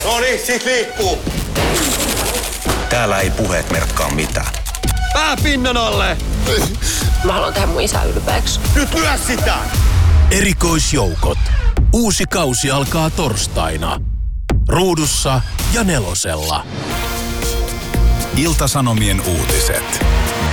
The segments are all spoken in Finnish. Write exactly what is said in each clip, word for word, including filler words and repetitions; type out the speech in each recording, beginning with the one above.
Noniin, sit liikkuu. Täällä ei puheet merkkaa mitään. Pää pinnan alle! Mä haluan tehdä mun isä ylpeäksi. Nyt lyö sitä! Erikoisjoukot. Uusi kausi alkaa torstaina. Ruudussa ja Nelosella. Ilta-Sanomien uutiset.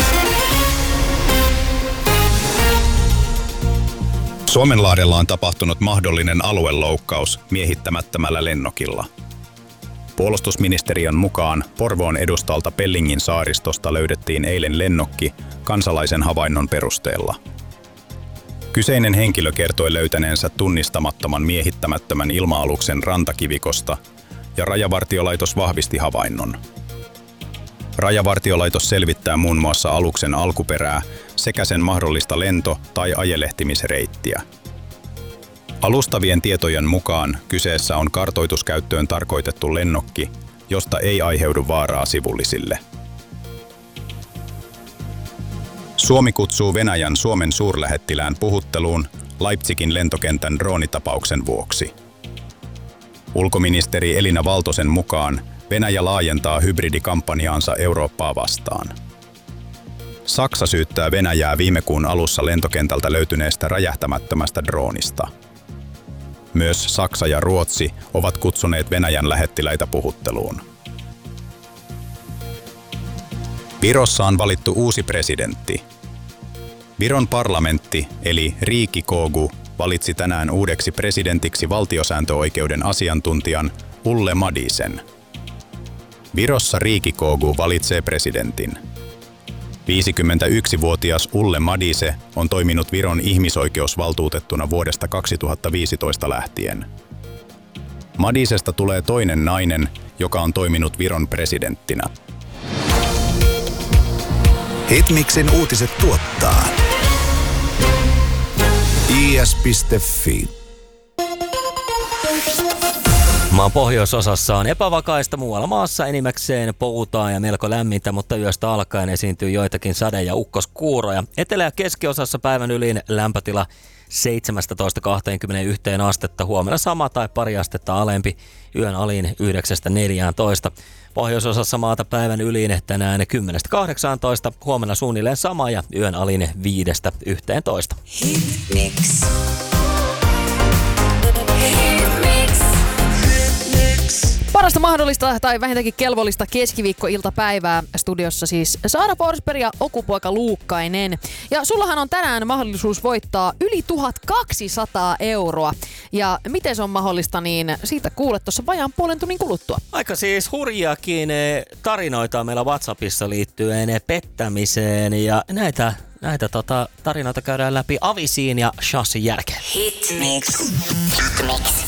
Suomenlahdella on tapahtunut mahdollinen alueloukkaus miehittämättömällä lennokilla. Puolustusministeriön mukaan Porvoon edustalta Pellingin saaristosta löydettiin eilen lennokki kansalaisen havainnon perusteella. Kyseinen henkilö kertoi löytäneensä tunnistamattoman miehittämättömän ilma-aluksen rantakivikosta ja Rajavartiolaitos vahvisti havainnon. Rajavartiolaitos selvittää muun muassa aluksen alkuperää sekä sen mahdollista lento- tai ajelehtimisreittiä. Alustavien tietojen mukaan kyseessä on kartoituskäyttöön tarkoitettu lennokki, josta ei aiheudu vaaraa sivullisille. Suomi kutsuu Venäjän Suomen suurlähettilään puhutteluun Leipzigin lentokentän droonitapauksen vuoksi. Ulkoministeri Elina Valtosen mukaan Venäjä laajentaa hybridikampanjaansa Eurooppaa vastaan. Saksa syyttää Venäjää viime kuun alussa lentokentältä löytyneestä räjähtämättömästä droonista. Myös Saksa ja Ruotsi ovat kutsuneet Venäjän lähettiläitä puhutteluun. Virossa on valittu uusi presidentti. Viron parlamentti eli Riigikogu valitsi tänään uudeksi presidentiksi valtiosääntöoikeuden asiantuntijan Ulle Madisen. Virossa Riigikogu valitsee presidentin. viisikymmentäyksivuotias Ulle Madise on toiminut Viron ihmisoikeusvaltuutettuna vuodesta kaksituhattaviisitoista lähtien. Madisesta tulee toinen nainen, joka on toiminut Viron presidenttinä. Hitmixin uutiset tuottaa i s piste f i. Maan pohjoisosassa on epävakaista, muualla maassa enimmäkseen poutaa ja melko lämmintä, mutta yöstä alkaen esiintyy joitakin sade- ja ukkoskuuroja. Etelä- ja keskiosa päivän ylin lämpötila seitsemästätoista kaksikymmentäyksi astetta, huomenna sama tai pari astetta alempi, yön alin yhdeksästä neljääntoista. Pohjoisosassa maata päivän ylin tänään kymmenestä kahdeksaantoista, huomenna suunnilleen sama ja yön alin viidestä yhteentoista. Hitmix. Parasta mahdollista tai vähintäänkin kelvollista keskiviikko-iltapäivää. Studiossa siis Saara Forsberg ja Okupoika Luukkainen. Ja sullahan on tänään mahdollisuus voittaa yli tuhatkaksisataa euroa. Ja miten se on mahdollista, niin siitä kuulet tuossa vajaan puolen tunnin kuluttua. Aika siis hurjiakin tarinoita meillä WhatsAppissa liittyen pettämiseen ja näitä, näitä tota, tarinoita käydään läpi Avisiin ja Shassin jälkeen. Hitmix. Hitmix.